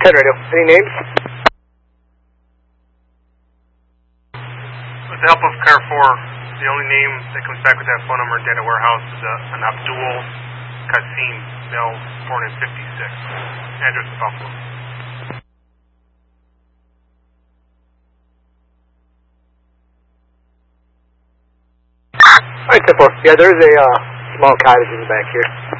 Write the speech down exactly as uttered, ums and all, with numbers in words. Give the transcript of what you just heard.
ten radio. Any names? With the help of Car four, the only name that comes back with that phone number in data warehouse is uh, an Abdul Qasim, male, born in fifty-six. Address is Buffalo. Alright, ten four. Yeah, there's a uh, small cottage in the back here.